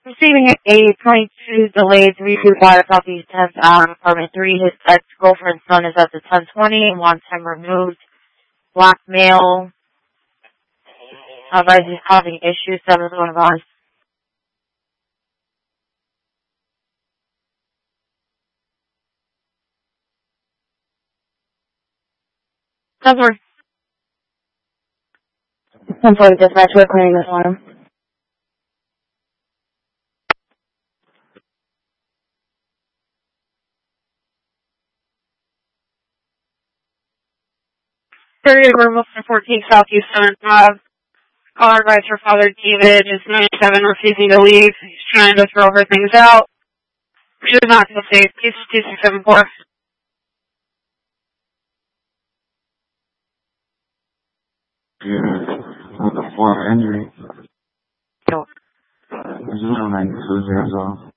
Receiving a 22 delayed 325 Southeast 10th apartment 3. His ex-girlfriend's son is at the 1020 and wants him removed. Black male. Advise he's having issues. 7-1 advice. Customer. 1040 dispatch. We're clearing this on him. Third River 14 Southeast 7th Ave. Call advice her father David is 97, refusing to leave. He's trying to throw her things out. She does not feel safe. 2674. With a 4 injury. No. 09200.